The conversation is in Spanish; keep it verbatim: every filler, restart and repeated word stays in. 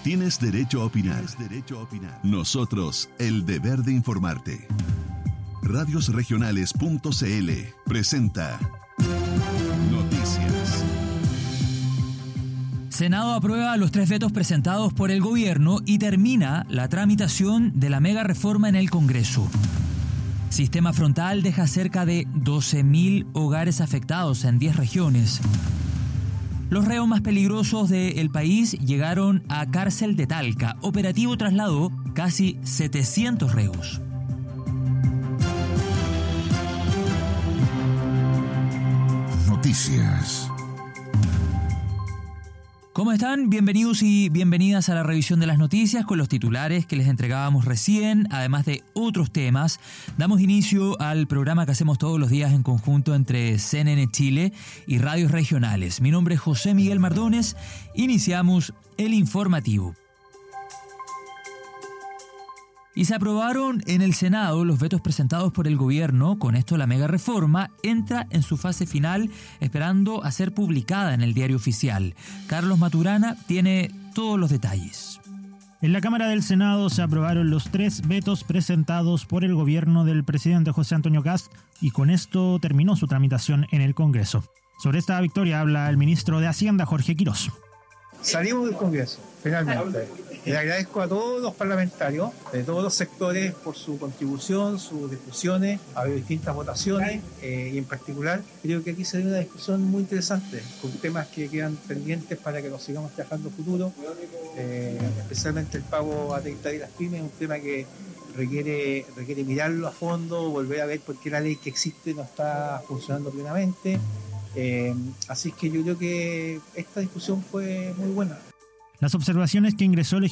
Tienes derecho a opinar. Tienes derecho a opinar. Nosotros, el deber de informarte. radios regionales punto c l presenta Noticias. Senado aprueba los tres vetos presentados por el gobierno y termina la tramitación de la mega reforma en el Congreso. Sistema Frontal deja cerca de doce mil hogares afectados en diez regiones. Los reos más peligrosos del país llegaron a cárcel de Talca. Operativo trasladó casi setecientos reos. Noticias. ¿Cómo están? Bienvenidos y bienvenidas a la revisión de las noticias con los titulares que les entregábamos recién, además de otros temas. Damos inicio al programa que hacemos todos los días en conjunto entre C N N Chile y radios regionales. Mi nombre es José Miguel Mardones. Iniciamos el informativo. Y se aprobaron en el Senado los vetos presentados por el gobierno. Con esto la mega reforma entra en su fase final, esperando a ser publicada en el diario oficial. Carlos Maturana tiene todos los detalles. En la Cámara del Senado se aprobaron los tres vetos presentados por el gobierno del presidente José Antonio Kast y con esto terminó su tramitación en el Congreso. Sobre esta victoria habla el ministro de Hacienda, Jorge Quirós. Salimos del Congreso, finalmente. Le agradezco a todos los parlamentarios de todos los sectores por su contribución, sus discusiones, ha habido distintas votaciones eh, y en particular creo que aquí se dio una discusión muy interesante con temas que quedan pendientes para que nos sigamos trabajando en futuro, eh, especialmente el pago a treinta y las pymes, un tema que requiere, requiere mirarlo a fondo, volver a ver por qué la ley que existe no está funcionando plenamente. Eh, así que yo creo que esta discusión fue muy buena. Las observaciones que ingresó el